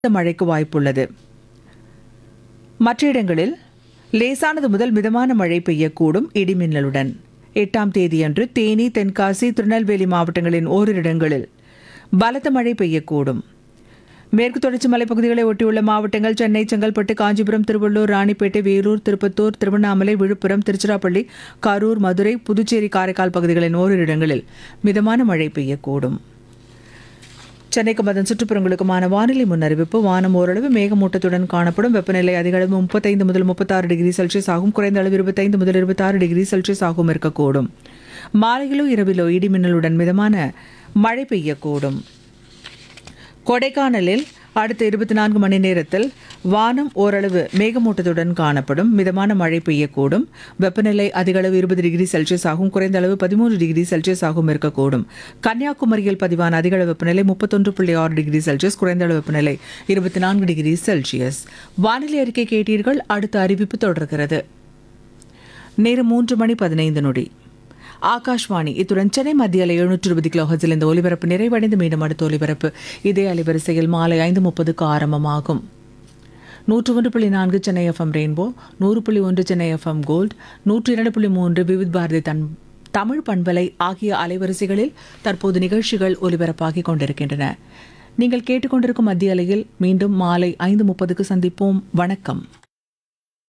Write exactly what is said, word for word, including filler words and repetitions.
மழைக்கு வாய்ப்புள்ளது. மற்ற இடங்களில் லேசானது முதல் மிதமான மழை பெய்யக்கூடும் இடிமின்னலுடன். எட்டாம் தேதியன்று தேனி, தென்காசி, திருநெல்வேலி மாவட்டங்களின் ஓரிரு இடங்களில் பலத்த மழை பெய்யக்கூடும். மேற்கு தொடர்ச்சி மலைப்பகுதிகளை ஒட்டியுள்ள மாவட்டங்கள் சென்னை, செங்கல்பட்டு, காஞ்சிபுரம், திருவள்ளூர், ராணிப்பேட்டை, வேலூர், திருப்பத்தூர், திருவண்ணாமலை, விழுப்புரம், திருச்சிராப்பள்ளி, கரூர், மதுரை, புதுச்சேரி, காரைக்கால் பகுதிகளின் ஓரிரு இடங்களில் மிதமான மழை பெய்யக்கூடும். சென்னைக்கும் அதன் சுற்றுப்புறங்களுக்குமான வானிலை முன்னறிவிப்பு. வானம் ஓரளவு மேகமூட்டத்துடன் காணப்படும். வெப்பநிலை அதிக அளவு முப்பத்தைந்து முதல் முப்பத்தாறு டிகிரி செல்சியஸ் ஆகும். குறைந்த அளவு இருபத்தைந்து முதல் இருபத்தாறு டிகிரி செல்சியஸ் ஆகும் இருக்கக்கூடும். மாலையிலோ இரவிலோ இடிமின்னலுடன் மிதமான மழை பெய்யக்கூடும். கொடைக்கானலில் அடுத்த இருபத்தி நான்கு மணி நேரத்தில் வானம் ஓரளவு மேகமூட்டத்துடன் காணப்படும். மிதமான மழை பெய்யக்கூடும். வெப்பநிலை அதிக அளவு இருபது டிகிரி செல்சியஸ் ஆகும். குறைந்த அளவு பதிமூன்று டிகிரி செல்சியஸ் ஆகும் இருக்கக்கூடும். கன்னியாகுமரியில் பதிவான அதிக அளவு வெப்பநிலை முப்பத்தொன்று புள்ளி ஆறு டிகிரி செல்சியஸ். குறைந்த அளவு வெப்பநிலை இருபத்தி நான்கு டிகிரி செல்சியஸ். வானிலை அறிக்கை கேட்டீர்கள். அடுத்த அறிவிப்பு தொடர்கிறது. நேரம் மூன்று மணி பதினைந்து நொடி. ஆகாஷ்வாணி. இத்துடன் சென்னை மத்திய அலை எழுநூற்று இருபது கிலோ ஹெர்ட்ஸில் இந்த ஒலிபரப்பு நிறைவடைந்து மீண்டும் அடுத்த ஒலிபரப்பு இதே அலைவரிசையில் மாலை ஐந்து முப்பதுக்கு ஆரம்பமாகும். நூற்று ஒன்று புள்ளி நான்கு சென்னை எஃப்எம் ரெயின்போ, நூறு புள்ளி ஒன்று சென்னை எஃப்எம் கோல்ட், நூற்றி இரண்டு புள்ளி மூன்று விவித் பாரதி தன் தமிழ் பண்பலை ஆகிய அலைவரிசைகளில் தற்போது நிகழ்ச்சிகள் ஒலிபரப்பாகிக் கொண்டிருக்கின்றன. நீங்கள் கேட்டுக்கொண்டிருக்கும் மத்திய அலையில் மீண்டும் மாலை ஐந்து முப்பதுக்கு சந்திப்போம். வணக்கம்.